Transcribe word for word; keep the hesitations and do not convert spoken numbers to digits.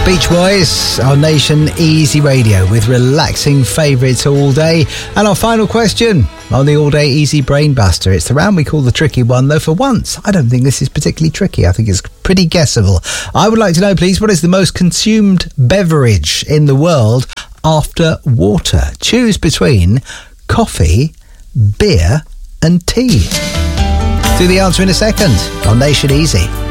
Beach Boys on Nation Easy Radio with relaxing favourites all day. And our final question on the All Day Easy Brain Buster. It's the round we call the tricky one, though for once I don't think this is particularly tricky. I think it's pretty guessable. I would like to know, please, what is the most consumed beverage in the world after water? Choose between coffee, beer and tea. Do the answer in a second on Nation Easy.